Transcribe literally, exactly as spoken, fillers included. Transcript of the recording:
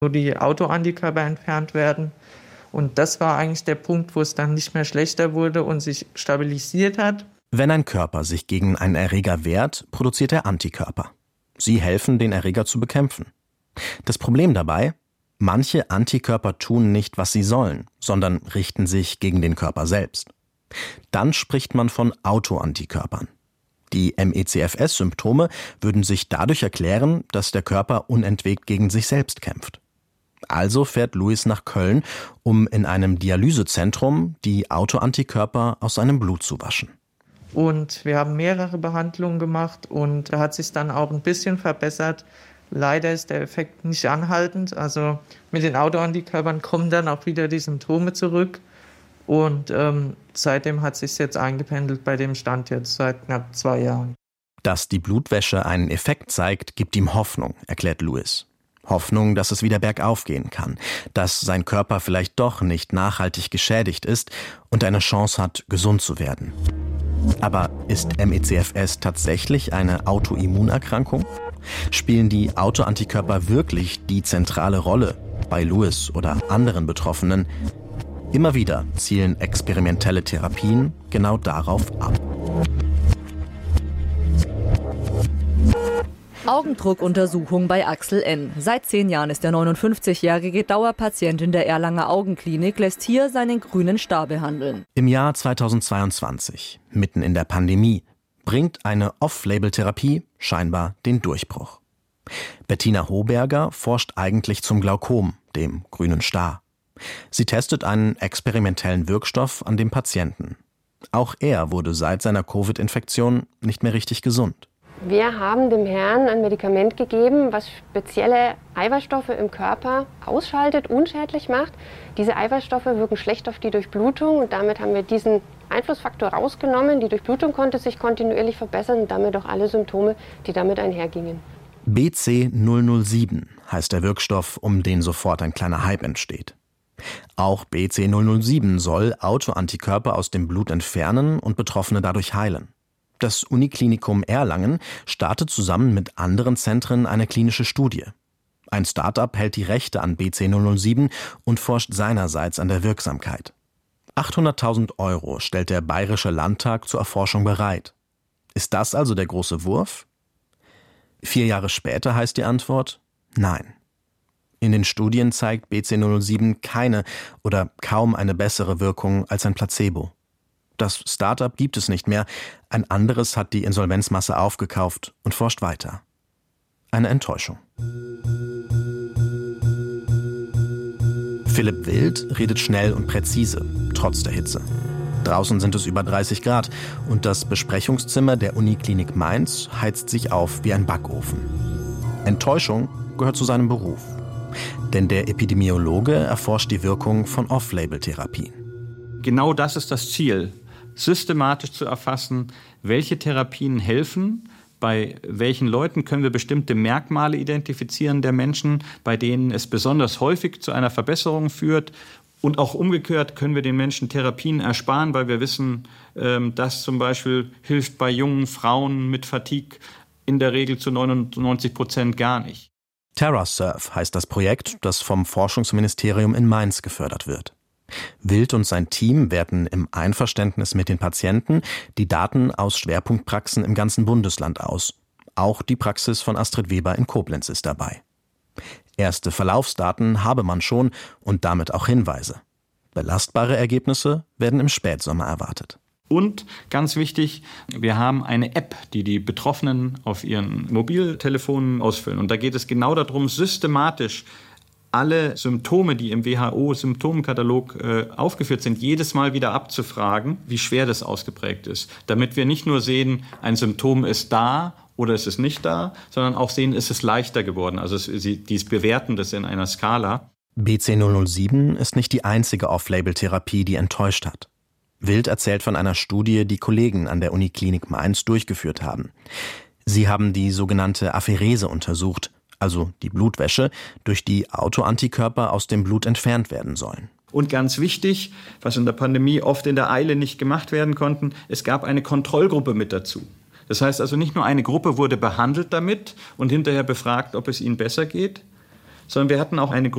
wo die Autoantikörper entfernt werden. Und das war eigentlich der Punkt, wo es dann nicht mehr schlechter wurde und sich stabilisiert hat. Wenn ein Körper sich gegen einen Erreger wehrt, produziert er Antikörper. Sie helfen, den Erreger zu bekämpfen. Das Problem dabei: Manche Antikörper tun nicht, was sie sollen, sondern richten sich gegen den Körper selbst. Dann spricht man von Autoantikörpern. Die M E C F S-Symptome würden sich dadurch erklären, dass der Körper unentwegt gegen sich selbst kämpft. Also fährt Louis nach Köln, um in einem Dialysezentrum die Autoantikörper aus seinem Blut zu waschen. Und wir haben mehrere Behandlungen gemacht und da hat sich dann auch ein bisschen verbessert. Leider ist der Effekt nicht anhaltend. Also mit den Autoantikörpern kommen dann auch wieder die Symptome zurück. Und ähm, seitdem hat sich jetzt eingependelt bei dem Stand jetzt seit knapp zwei Jahren. Dass die Blutwäsche einen Effekt zeigt, gibt ihm Hoffnung, erklärt Louis. Hoffnung, dass es wieder bergauf gehen kann, dass sein Körper vielleicht doch nicht nachhaltig geschädigt ist und eine Chance hat, gesund zu werden. Aber ist M E C F S tatsächlich eine Autoimmunerkrankung? Spielen die Autoantikörper wirklich die zentrale Rolle bei Louis oder anderen Betroffenen? Immer wieder zielen experimentelle Therapien genau darauf ab. Augendruckuntersuchung bei Axel N. Seit zehn Jahren ist der neunundfünfzigjährige Dauerpatient in der Erlanger Augenklinik, lässt hier seinen grünen Star behandeln. Im Jahr zweitausendzweiundzwanzig, mitten in der Pandemie, bringt eine Off-Label-Therapie scheinbar den Durchbruch. Bettina Hoberger forscht eigentlich zum Glaukom, dem grünen Star. Sie testet einen experimentellen Wirkstoff an dem Patienten. Auch er wurde seit seiner Covid-Infektion nicht mehr richtig gesund. Wir haben dem Herrn ein Medikament gegeben, was spezielle Eiweißstoffe im Körper ausschaltet, unschädlich macht. Diese Eiweißstoffe wirken schlecht auf die Durchblutung und damit haben wir diesen Einflussfaktor rausgenommen. Die Durchblutung konnte sich kontinuierlich verbessern und damit auch alle Symptome, die damit einhergingen. B C null null sieben heißt der Wirkstoff, um den sofort ein kleiner Hype entsteht. Auch B C null null sieben soll Autoantikörper aus dem Blut entfernen und Betroffene dadurch heilen. Das Uniklinikum Erlangen startet zusammen mit anderen Zentren eine klinische Studie. Ein Start-up hält die Rechte an B C null null sieben und forscht seinerseits an der Wirksamkeit. achthunderttausend Euro stellt der Bayerische Landtag zur Erforschung bereit. Ist das also der große Wurf? Vier Jahre später heißt die Antwort: Nein. In den Studien zeigt B C null null sieben keine oder kaum eine bessere Wirkung als ein Placebo. Das Start-up gibt es nicht mehr, ein anderes hat die Insolvenzmasse aufgekauft und forscht weiter. Eine Enttäuschung. Philipp Wild redet schnell und präzise, trotz der Hitze. Draußen sind es über dreißig Grad und das Besprechungszimmer der Uniklinik Mainz heizt sich auf wie ein Backofen. Enttäuschung gehört zu seinem Beruf. Denn der Epidemiologe erforscht die Wirkung von Off-Label-Therapien. Genau das ist das Ziel, systematisch zu erfassen, welche Therapien helfen, bei welchen Leuten können wir bestimmte Merkmale identifizieren der Menschen, bei denen es besonders häufig zu einer Verbesserung führt. Und auch umgekehrt können wir den Menschen Therapien ersparen, weil wir wissen, dass zum Beispiel hilft bei jungen Frauen mit Fatigue in der Regel zu neunundneunzig Prozent gar nicht. TerraSurf heißt das Projekt, das vom Forschungsministerium in Mainz gefördert wird. Wild und sein Team werten im Einverständnis mit den Patienten die Daten aus Schwerpunktpraxen im ganzen Bundesland aus. Auch die Praxis von Astrid Weber in Koblenz ist dabei. Erste Verlaufsdaten habe man schon und damit auch Hinweise. Belastbare Ergebnisse werden im Spätsommer erwartet. Und ganz wichtig, wir haben eine App, die die Betroffenen auf ihren Mobiltelefonen ausfüllen. Und da geht es genau darum, systematisch alle Symptome, die im W H O-Symptomkatalog äh, aufgeführt sind, jedes Mal wieder abzufragen, wie schwer das ausgeprägt ist. Damit wir nicht nur sehen, ein Symptom ist da oder es ist nicht da, sondern auch sehen, ist es leichter geworden. Also es, sie, dies bewerten das in einer Skala. B C null null sieben ist nicht die einzige Off-Label-Therapie, die enttäuscht hat. Wild erzählt von einer Studie, die Kollegen an der Uniklinik Mainz durchgeführt haben. Sie haben die sogenannte Apherese untersucht, also die Blutwäsche, durch die Autoantikörper aus dem Blut entfernt werden sollen. Und ganz wichtig, was in der Pandemie oft in der Eile nicht gemacht werden konnte, es gab eine Kontrollgruppe mit dazu. Das heißt also, nicht nur eine Gruppe wurde behandelt damit und hinterher befragt, ob es ihnen besser geht, sondern wir hatten auch eine Gruppe,